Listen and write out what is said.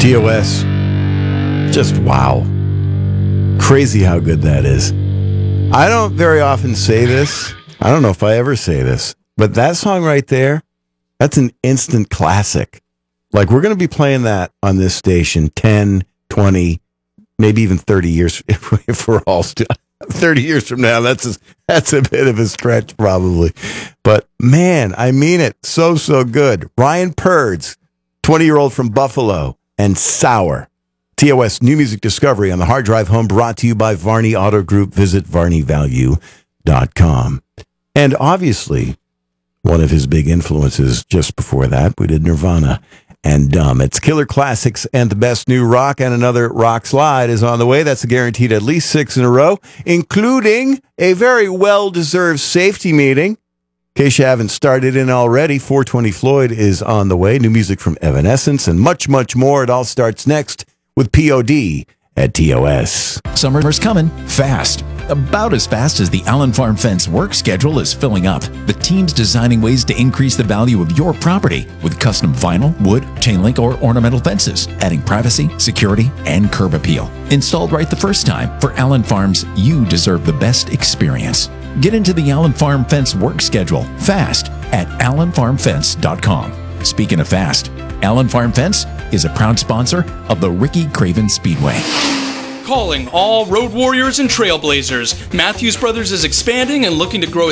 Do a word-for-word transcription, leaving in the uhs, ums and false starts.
T O S. Just wow. Crazy how good that is. I don't very often say this. I don't know if I ever say this, but that song right there, that's an instant classic. Like, we're going to be playing that on this station ten, twenty, maybe even thirty years if, if we're all still thirty years from now. That's a, that's a bit of a stretch probably. But man, I mean it. So, so good. Ryan Purds, twenty-year-old from Buffalo, and Sour. T O S New Music Discovery on the Hard Drive Home, brought to you by Varney Auto Group. Visit varney value dot com. And obviously, one of his big influences just before that, we did Nirvana and Dumb. It's Killer Classics and the best new rock, and another rock slide is on the way. That's a guaranteed at least six in a row, including a very well-deserved safety meeting. In case you haven't started in already, four twenty Floyd is on the way. New music from Evanescence and much, much more. It all starts next with P O D at T O S. Summer's coming fast. About as fast as the Allen Farm Fence work schedule is filling up. The team's designing ways to increase the value of your property with custom vinyl, wood, chain link, or ornamental fences, adding privacy, security, and curb appeal. Installed right the first time. For Allen Farms, you deserve the best experience. Get into the Allen Farm Fence work schedule fast at allen farm fence dot com. Speaking of fast, Allen Farm Fence is a proud sponsor of the Ricky Craven Speedway. Calling all road warriors and trailblazers. Matthews Brothers is expanding and looking to grow